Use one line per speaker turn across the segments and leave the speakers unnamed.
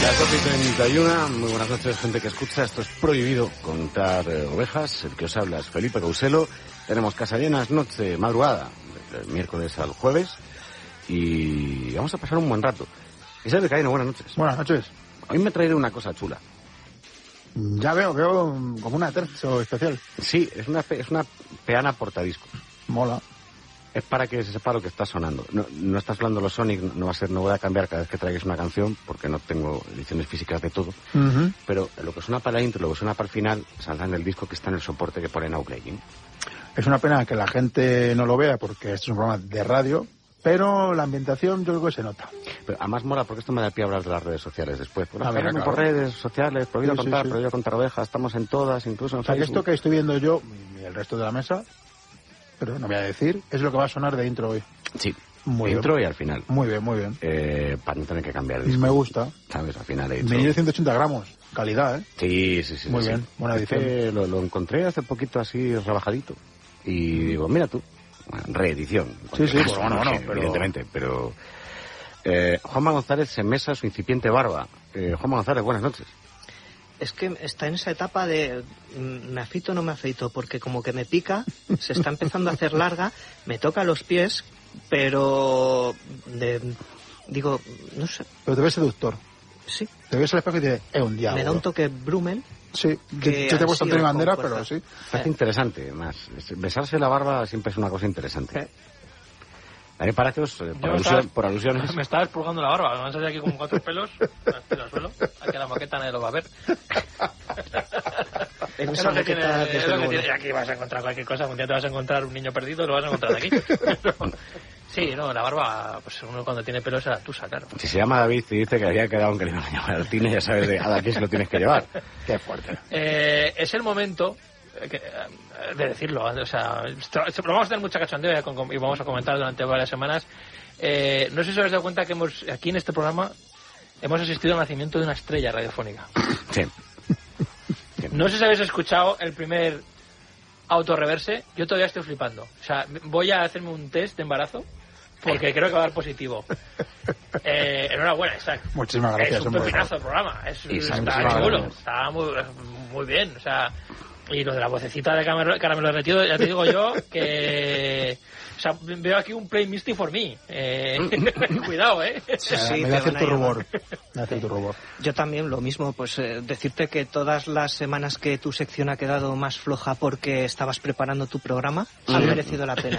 Las 12:31, muy buenas noches, gente que escucha. Esto es Prohibido Contar Ovejas. El que os habla es Felipe Couselo. Tenemos casa llenas, noche, madrugada, del miércoles al jueves. Y vamos a pasar un buen rato. Isabel Vizcaíno, buenas noches.
Buenas noches.
Hoy me he traído una cosa chula.
Ya veo como una tercio especial.
Sí, es una peana portadiscos.
Mola.
Es para que se sepa lo que está sonando. No está sonando los Sonic, no voy a cambiar cada vez que traigáis una canción, porque no tengo ediciones físicas de todo.
Uh-huh.
Pero lo que suena para la intro, lo que suena para el final, saldrá en el disco que está en el soporte que pone Now Playing.
Es una pena que la gente no lo vea, porque esto es un programa de radio, pero la ambientación yo creo que se nota.
Pero además mola, porque esto me da pie a hablar de las redes sociales después.
Mira,
Claro. Por redes sociales, Prohibido Contar Ovejas, estamos en todas, incluso en
Facebook.
Facebook.
Esto que estoy viendo yo y el resto de la mesa, pero no voy a decir, es lo que va a sonar de intro hoy.
Sí,
muy
intro
bien.
Y al final.
Muy bien, muy bien.
Para no tener que cambiar de disco.
Me gusta.
¿Sabes? Al final he hecho...
Vinilo de 180 gramos, calidad, ¿eh?
Sí.
Muy
sí.
bien, buena edición.
Lo encontré hace poquito así rebajadito. Y digo, mira tú, reedición.
Sí,
Bueno,
pero...
evidentemente, pero... Juanma González se mesa su incipiente barba. Juanma González, buenas noches.
Es que está en esa etapa de me afeito o no me afeito, porque como que me pica, se está empezando a hacer larga, me toca los pies, pero digo, no sé.
Pero te ves seductor.
Sí.
Te ves al espejo y te dices, es un diablo.
Me da un toque Brummel.
Sí, yo te he puesto Antonio Bandera, pero sí.
Parece interesante, más. Besarse la barba siempre es una cosa interesante. A mí para que por alusiones...
Me estaba expurgando la barba, me van a salir aquí como 4 pelos, al suelo, aquí la maqueta nadie lo va a ver. Es lo que tiene, aquí vas a encontrar cualquier cosa, un día te vas a encontrar un niño perdido, lo vas a encontrar aquí. Sí, no, la barba, pues uno cuando tiene pelos es la tusa, claro.
Si se llama David y dice que había quedado un querido niño al cine, ya sabes a quién se lo tienes que llevar. Qué fuerte.
Es el momento... de decirlo, o sea, vamos a tener mucha cachondeo y vamos a comentar durante varias semanas. No sé si os habéis dado cuenta que aquí en este programa hemos asistido al nacimiento de una estrella radiofónica.
Sí.
No sé si habéis escuchado el primer autorreverse. Yo todavía estoy flipando. O sea, voy a hacerme un test de embarazo porque creo que va a dar positivo. Enhorabuena, Isaac.
Muchísimas gracias.
Es un pepinazo el programa. Está chulo. Está muy bien. O sea, y lo de la vocecita de Caramelo Derretido, ya te digo yo que... O sea, veo aquí un Play Misty for me. Cuidado, ¿eh?
Sí,
me da cierto rubor.
Yo también, lo mismo, pues decirte que todas las semanas que tu sección ha quedado más floja porque estabas preparando tu programa, han merecido la pena.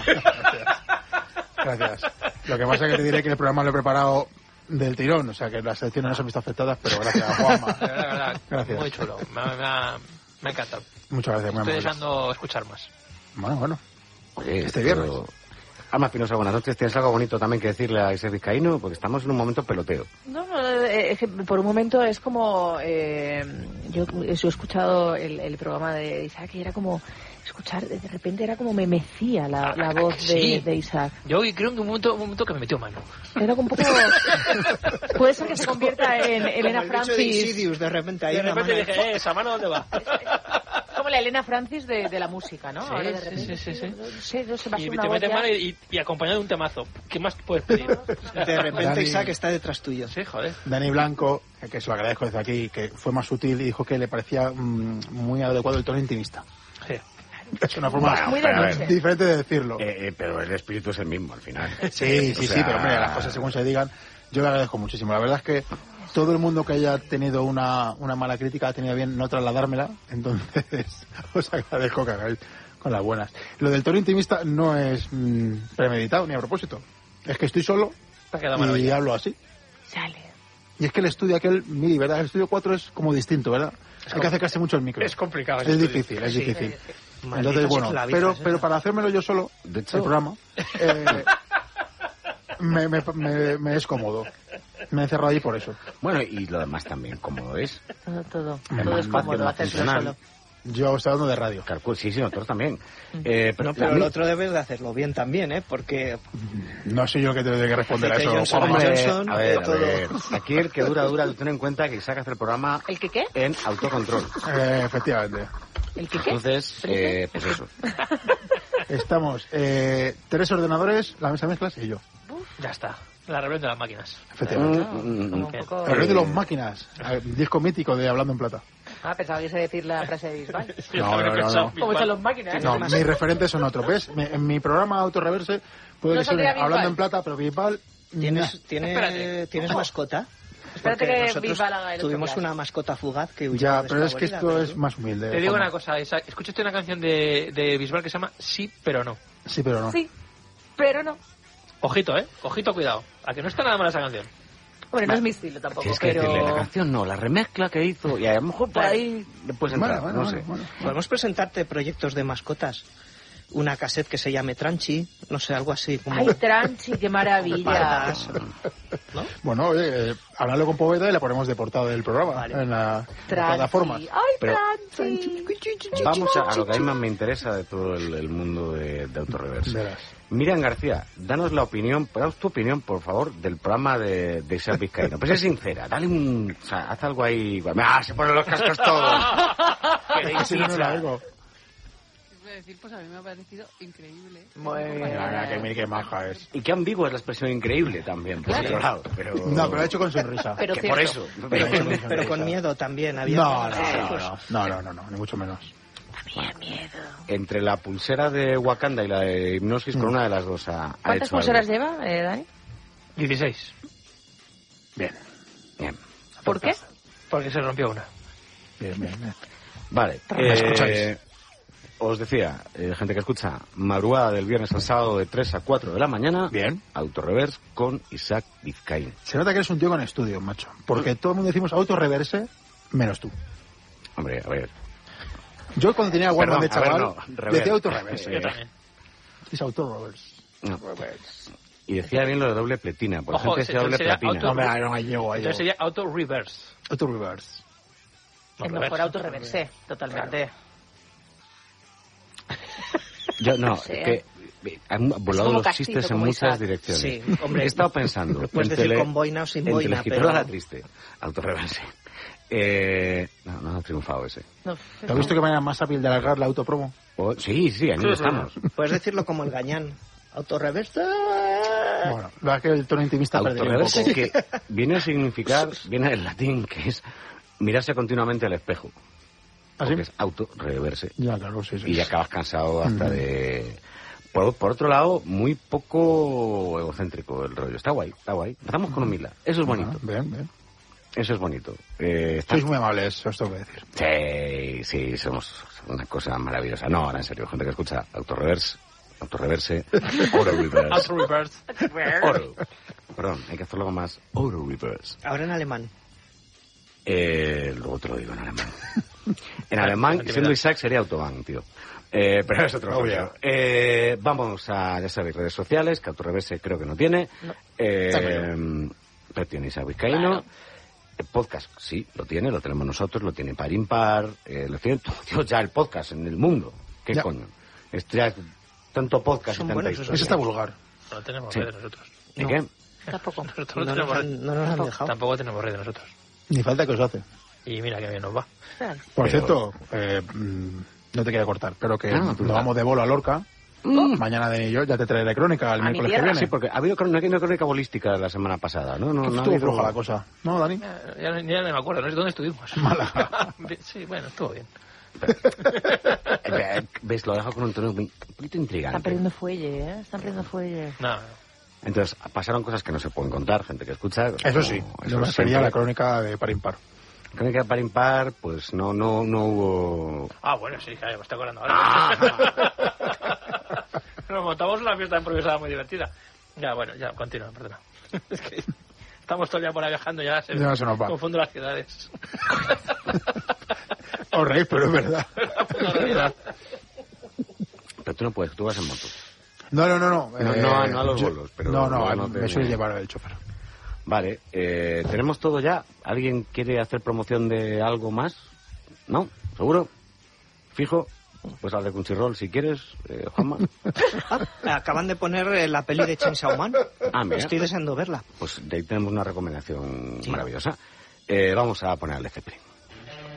Gracias. Lo que pasa es que te diré que el programa lo he preparado del tirón, o sea que las secciones no se han visto afectadas, pero gracias, Juanma.
De verdad,
gracias.
Muy chulo. Me ha encantado.
Muchas gracias.
Estoy deseando escuchar más.
Bueno.
Este viernes. Alma Pinoza, buenas noches. ¿Tienes algo bonito también que decirle a ese vizcaíno? Porque estamos en un momento peloteo.
No, es que por un momento es como... yo he escuchado el programa de Isaac y era como... escuchar, de repente era como me mecía la voz de Isaac.
Yo creo que un momento que me metió mano.
Era como un poco... Puede ser que se convierta en Elena Francis.
De repente
dije, ¿esa mano dónde va?
Como la Elena Francis de la música, ¿no?
Sí,
ahora de repente,
sí.
No se va a
Y
una
te metes
voz
mano y acompañado de un temazo. ¿Qué más puedes pedir?
De repente Isaac está detrás tuyo.
Sí, joder.
Dani Blanco, que se lo agradezco desde aquí, que fue más sutil y dijo que le parecía muy adecuado el tono intimista.
Sí.
Es una forma diferente de decirlo.
Pero el espíritu es el mismo al final.
Sí, pero hombre, las cosas según se digan, yo le agradezco muchísimo. La verdad es que todo el mundo que haya tenido una mala crítica ha tenido bien no trasladármela, entonces os agradezco que hagáis con las buenas. Lo del tono intimista no es premeditado ni a propósito. Es que estoy solo y hablo así.
Sale.
Y es que el estudio aquel, miri, ¿verdad? El estudio 4 es como distinto, ¿verdad? Hay que acercarse mucho al micro.
Es complicado.
Es difícil. Entonces, bueno, pero para hacérmelo yo solo, de hecho, el programa, me es cómodo. Me he encerrado ahí por eso.
Bueno, y lo demás también, cómodo es.
Todo es cómodo, hacerlo solo.
Yo estoy hablando de radio.
Sí, nosotros también.
Pero el otro debes de hacerlo bien también, ¿eh? Porque...
No soy yo el que te debe responder a eso.
A ver. Aquí el que dura, tú ten en cuenta que sacas el programa...
¿El que qué?
En autocontrol.
Efectivamente.
¿El que qué?
Entonces, pues eso.
Estamos 3 ordenadores, la mesa de mezclas y yo.
Ya está. La rebelión de las máquinas.
Efectivamente.
Como un poco...
El rey de las máquinas. Disco mítico de Hablando en Plata.
Ah, pensaba que ibas a decir la frase de Bisbal.
No.
¿Cómo están los máquinas?
No, mis referentes son otros. ¿Ves? En mi programa Autorreverse puede
No
que
saldría
suene Hablando
Bisbal.
en Plata, pero Bisbal...
¿Tienes mascota?
Espérate
Porque
que
nosotros
Bisbal haga el
tuvimos
otro
una mascota fugaz que huyó
Ya,
de
pero es que
desfavorida,
esto
pero
es
sí.
más humilde.
Te digo
Juanma.
una cosa, escúchate una canción de Bisbal que se llama Sí, pero no.
Sí, pero no.
Sí, pero no.
Ojito, ojito, cuidado. A que no está nada mal esa canción.
Hombre, no es mi estilo tampoco,
Tienes que
pero...
decirle la canción, no, la remezcla que hizo. Y a lo mejor por ahí le puedes entrar,
Bueno,
no sé.
Podemos presentarte proyectos de mascotas. Una cassette que se llame Tranchi, no sé, algo así como...
¡Ay, Tranchi, qué maravilla!
Pardas, ¿no?
Bueno, oye, hablarlo con Poveda y la ponemos de portada del programa.
Vale.
En la
Tranchi.
plataforma.
¡Ay,
Pero-
Tranchi!
Vamos a lo que a mí más me interesa de todo el mundo de Autorreverse.
Verás.
Miriam García, danos la opinión, danos tu opinión, por favor, del programa de Isaac Vizcaíno. Pues es sincera, dale un... O sea, haz algo ahí... ¡Ah, se ponen los cascos todos!
Si no, no la oigo.
Voy a decir, pues a mí me ha parecido increíble.
Muy bien.
Mira, que mira qué maja es.
Y qué ambigua es la expresión increíble también, por otro lado. Pero...
No, pero lo ha hecho con sonrisa.
Pero
que
cierto.
por eso.
Pero con miedo también. Había
No, ni mucho menos.
Miedo.
Entre la pulsera de Wakanda y la de Hipnosis, con una de las dos ha
¿Cuántas
hecho
pulseras
algo.
lleva, Dani?
16.
Bien,
Bien.
¿Por qué?
Porque se rompió una.
bien.
Vale.
¿Me escucháis?
Os decía, gente que escucha, madrugada del viernes al sábado de 3 a 4 de la mañana.
Bien.
Autorreverse con Isaac Vizcaíno.
Se nota que eres un tío con estudio, macho. Porque todo el mundo decimos autorreverse, menos tú.
Hombre, a ver.
Yo cuando tenía Walkman de
Perdón, a ver,
chaval,
no, rever.
decía autorreverse.
Yo también.
Es autorreverse.
No. Y decía bien lo de doble pletina. Por
Ojo,
ejemplo, decía doble
sería
platina.
auto-
Hombre, no, ahí llego.
Entonces sería auto reverse.
Autorreverse.
Es mejor autorreverse, totalmente.
Yo no,
Sí,
es que han volado
como
los
castizo,
chistes en
como
muchas
Isaac.
direcciones.
Sí, hombre.
He estado pensando.
Lo puedes decir con boina o sin
entre
boina,
el escritor
pero-
de la triste, autorreverse. No ha triunfado ese.
No,
¿Te has visto qué manera más hábil de alargar la autopromo?
Sí, en ello estamos.
Puedes decirlo como el gañán. Autorreverse.
Bueno, la verdad es que el tono intimista perdería un
Autorreverse
poco.
que viene a significar, viene del latín, que es mirarse continuamente al espejo.
¿Así?
Porque es autorreverse.
Ya, claro, sí.
Y ya acabas cansado hasta de... Por otro lado, muy poco egocéntrico el rollo. Está guay. Empezamos con humildad. Eso es bonito.
Bien.
Eso es bonito.
Sois muy amables, os tengo que decir.
Sí, somos una cosa maravillosa. No, ahora en serio, gente que escucha autorreverse, auto reverse.
Auto reverse.
Oro. Perdón, hay que hacerlo con más auto reverse.
Ahora en alemán.
Luego te lo digo en alemán. En alemán, siendo Isaac, sería Autobahn, tío. Pero es otro rollo. Vamos a, ya sabéis, redes sociales, que Autorreverse creo que no tiene. Pero tiene Isaac Vizcaíno.
Claro.
Podcast, sí, lo tenemos nosotros, lo tiene Par Impar, lo tiene tío, ya el podcast en el mundo. ¿Qué
Ya.
coño? Esto ya, tanto podcast
Son
y tanta
buenos
historia.
Eso está vulgar.
No tenemos
Sí.
red de nosotros.
¿Y qué?
tampoco.
Nosotros
No
no
nos
tenemos red.
han, no nos han dejado.
Tampoco tenemos red de nosotros.
Ni falta que os hace.
Y mira que bien nos va.
Por
Pero-
cierto, no te quería cortar, pero que
Ah,
nos
tú
vamos de bolo a Lorca. Mañana de yo ya te traeré crónica el
A mi
miércoles que
tierra.
viene.
Sí, porque ha habido una crónica bolística la semana pasada, ¿no? No ha
Estuvo
habido-
floja la cosa. ¿No, Dani?
Ya no me acuerdo, no sé dónde estuvimos.
Málaga.
Sí, bueno, estuvo bien.
¿Ves? Lo dejo con un tono un poquito
Están
intrigante.
perdiendo fuelle, ¿eh? Están perdiendo fuelle.
No,
Entonces, pasaron cosas que no se pueden contar, gente que escucha.
Eso sí,
Eso
sería
siempre.
la crónica de par impar.
Crónica par impar, pues no hubo...
Ah, bueno, sí, claro, me estoy acordando ahora. Nos montamos una fiesta improvisada muy divertida. Ya, bueno, ya, continúa, perdona. Es que estamos todo el día por ahí viajando, ya se
Ya se nos va.
confundo las ciudades.
Os reís, pero es verdad.
La puta realidad.
Pero tú no puedes, tú vas en moto.
No.
No a los bolos, pero
No,
luego no
me
te-
suele llevar el chofer.
Vale, ¿tenemos todo ya? ¿Alguien quiere hacer promoción de algo más? ¿No? ¿Seguro? ¿Fijo? Pues haz de Crunchyroll si quieres, Juanma.
Acaban de poner la peli de Chainsaw Man.
Ah, mira.
Estoy deseando verla.
Pues de ahí tenemos una recomendación
Sí.
maravillosa. Vamos a poner al Zeppelin.